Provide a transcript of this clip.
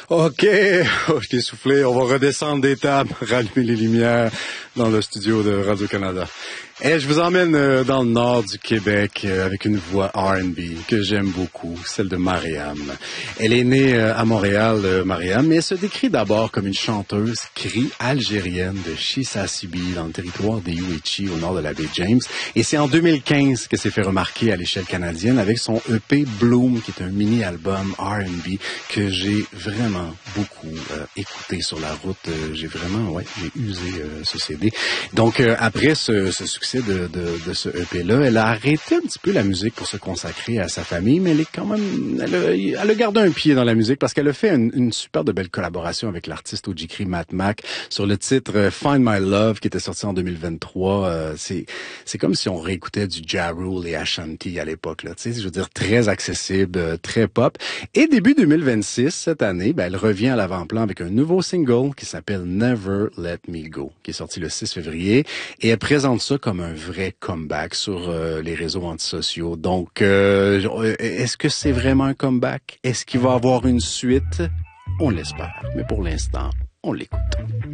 OK, je t'ai soufflé, on va redescendre des tables, rallumer les lumières dans le studio de Radio-Canada. Et je vous emmène dans le nord du Québec avec une voix R&B que j'aime beaucoup, celle de Mariam. Elle est née à Montréal, Mariam, mais elle se décrit d'abord comme une chanteuse cri algérienne de Chisasibi dans le territoire des Uichi au nord de la baie James. Et c'est en 2015 que s'est fait remarquer à l'échelle canadienne avec son EP Bloom, qui est un mini-album R&B que j'ai vraiment beaucoup écouté sur la route. J'ai usé ce CD. Donc après ce succès de ce EP-là, elle a arrêté un petit peu la musique pour se consacrer à sa famille, mais elle est quand même, elle a gardé un pied dans la musique parce qu'elle a fait une super de belle collaboration avec l'artiste Ojikri Matt Mac sur le titre Find My Love qui était sorti en 2023. C'est comme si on réécoutait du Ja Rule et Ashanti à l'époque, là. Tu sais, je veux dire, très accessible, très pop. Et début 2026, cette année, elle revient à l'avant-plan avec un nouveau single qui s'appelle Never Let Me Go, qui est sorti le 6 février. Et elle présente ça comme un vrai comeback sur les réseaux antisociaux. Donc, est-ce que c'est vraiment un comeback? Est-ce qu'il va y avoir une suite? On l'espère. Mais pour l'instant, on l'écoute.